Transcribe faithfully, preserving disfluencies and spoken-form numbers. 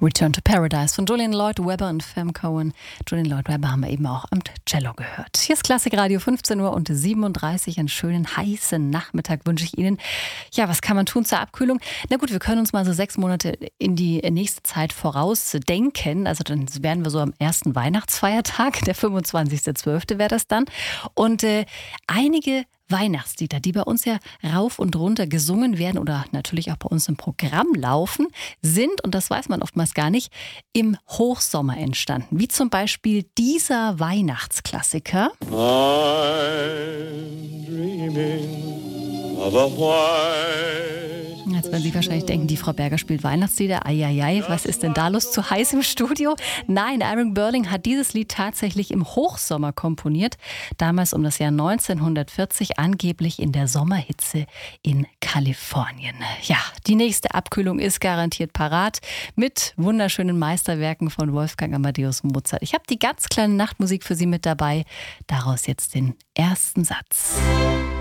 Return to Paradise von Julian Lloyd Webber und Fem Cohen. Julian Lloyd Webber haben wir eben auch am Cello gehört. Hier ist Klassikradio, fünfzehn Uhr und siebenunddreißig. Einen schönen, heißen Nachmittag wünsche ich Ihnen. Ja, was kann man tun zur Abkühlung? Na gut, wir können uns mal so sechs Monate in die nächste Zeit vorausdenken. Also dann wären wir so am ersten Weihnachtsfeiertag, der fünfundzwanzigster zwölfte wäre das dann. Und äh, einige Weihnachtslieder, die bei uns ja rauf und runter gesungen werden oder natürlich auch bei uns im Programm laufen, sind, und das weiß man oftmals gar nicht, im Hochsommer entstanden. Wie zum Beispiel dieser Weihnachtsklassiker. I'm dreaming of a white. Jetzt werden Sie wahrscheinlich denken, die Frau Berger spielt Weihnachtslieder. Eieiei, was ist denn da los? Zu heiß im Studio? Nein, Aaron Burling hat dieses Lied tatsächlich im Hochsommer komponiert. Damals um das Jahr neunzehnhundertvierzig, angeblich in der Sommerhitze in Kalifornien. Ja, die nächste Abkühlung ist garantiert parat mit wunderschönen Meisterwerken von Wolfgang Amadeus Mozart. Ich habe die ganz kleine Nachtmusik für Sie mit dabei. Daraus jetzt den ersten Satz.